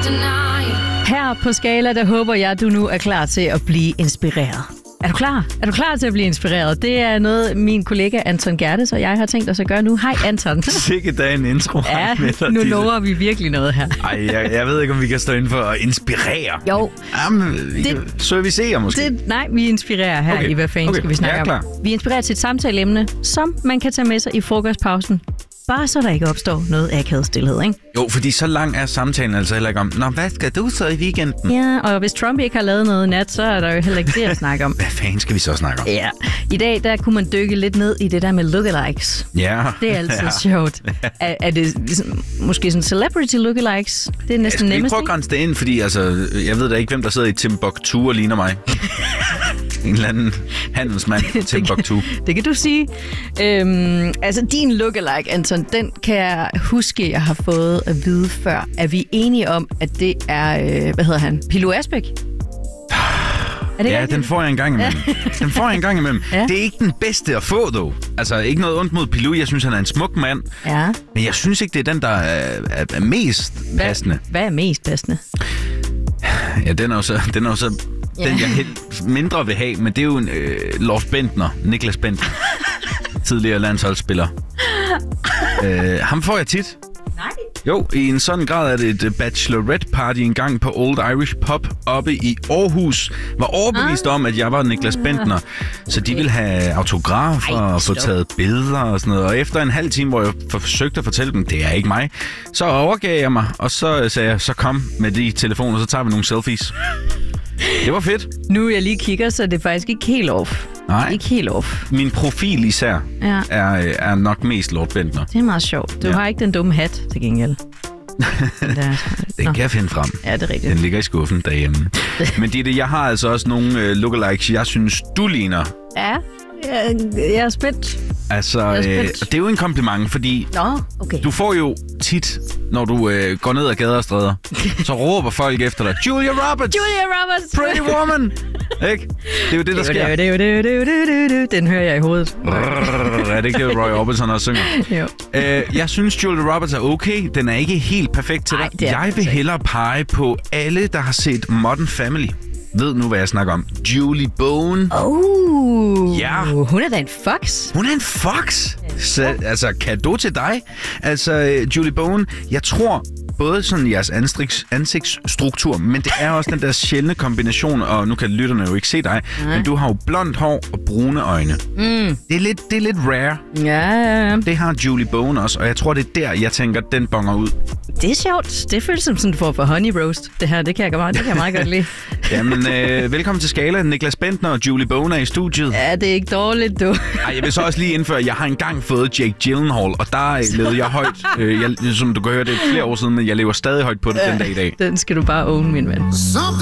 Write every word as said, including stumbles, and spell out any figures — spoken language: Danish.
Her på Skala, der håber jeg, at du nu er klar til at blive inspireret. Er du klar? Er du klar til at blive inspireret? Det er noget, min kollega Anton Gerdes og jeg har tænkt os at gøre nu. Hej Anton. Sikke da en intro. Ja, nu lover vi virkelig noget her. Ej, jeg, jeg ved ikke, om vi kan stå inden for at inspirere. Jo. Jamen, vi det, kan servicere måske. Det, nej, vi inspirerer her okay. i Hvad fanden okay. skal vi snakke om. Vi inspirerer til et samtaleemne, som man kan tage med sig i frokostpausen. Bare så der ikke opstår noget akavet stillhed, ikke? Jo, fordi så lang er samtalen altså heller ikke om, nå, hvad skal du så i weekenden? Ja, og hvis Trump ikke har lavet noget i nat, så er der jo heller ikke det at snakke om. Hvad fanden skal vi så snakke om? Ja, i dag der kunne man dykke lidt ned i det der med lookalikes. Ja. Det er altid ja. sjovt. Er, er det ligesom, måske sådan celebrity lookalikes? Det er næsten nemmest, ikke? Prøv at grænse det ind, fordi altså, jeg ved da ikke, hvem der sidder i Timbuktu og ligner mig. En eller anden handelsmand fra Timbuktu. Det, det kan du sige. Øhm, altså, din lookalike, Anton, den kan jeg huske, jeg har fået at vide før. Er vi enige om, at det er, øh, hvad hedder han, Pilo Asbæk? Ja, rigtigt? Den får jeg en gang imellem. Den får jeg en gang imellem. Ja. Det er ikke den bedste at få, dog. Altså, ikke noget ondt mod Pilou. Jeg synes, han er en smuk mand. Ja. Men jeg synes ikke, det er den, der er, er, er mest hvad, passende. Hvad er mest passende? Ja, den er jo så, den er jo så ja. den, jeg helt mindre vil have. Men det er jo en øh, Lord Bentner. Niklas Bentner. Tidligere landsholdsspiller. øh, ham får jeg tit. Nej. Jo, i en sådan grad er det et bachelorette party en gang på Old Irish Pub oppe i Aarhus. Var overbevist ah. om, at jeg var Niklas Bentner. Så de ville have autografer og få taget billeder og sådan noget. Og efter en halv time, hvor jeg forsøgte at fortælle dem, det er ikke mig, så overgav jeg mig. Og så sagde jeg, så kom med de telefoner, så tager vi nogle selfies. Det var fedt. Nu jeg lige kigger, så er det faktisk ikke helt off. Nej. Ikke helt off. Min profil især ja. er, er nok mest Lord Bentner. Det er meget sjovt. Du ja. har ikke den dumme hat til gengæld. Den, der... den kan jeg finde frem. Ja, det er rigtigt. Den ligger i skuffen derhjemme. Men det er det, jeg har altså også nogle uh, lookalikes, jeg synes, du ligner. Ja, jeg, jeg er spændt. Altså, er spændt. Øh, det er jo en kompliment, fordi Nå, okay. du får jo tit, når du øh, går ned ad gader og stræder, så råber folk efter dig, Julia Roberts! Julia Roberts! Pretty woman! Ikke? Det er jo det, der sker. Det er jo det, det, det, det, den hører jeg i hovedet. Er det ikke det, Roy Orbison også synger? Jo. Øh, jeg synes, Julia Roberts er okay. Den er ikke helt perfekt til dig. Jeg vil hellere pege på alle, der har set Modern Family. Ved nu, hvad jeg snakker om. Julie Bowen. Oh, ja. Hun er da en fox. Hun er en fox. Så, altså, kado til dig. Altså, Julie Bowen, jeg tror både sådan jeres ansigts, ansigtsstruktur, men det er også den der sjældne kombination, og nu kan lytterne jo ikke se dig, Nej. men du har jo blondt hår og brune øjne. Mm. Det, er lidt, det er lidt rare. Ja, ja, ja. Det har Julie Bowen også, og jeg tror, det er der, jeg tænker, den bonger ud. Det er sjovt. Det føles som sådan for for honey roast. Det her, det kan jeg, meget, det kan jeg meget godt lide. Jamen, øh, velkommen til Skala. Niklas Bentner og Julie Bowen er i studiet. Ja, det er ikke dårligt, du. Ej, jeg vil så også lige indføre, at jeg har engang fået Jake Gyllenhaal, og der levede jeg højt. Øh, jeg, som du kan høre, det er flere år siden, men jeg lever stadig højt på det ja, den dag i dag. Den skal du bare own, min ven.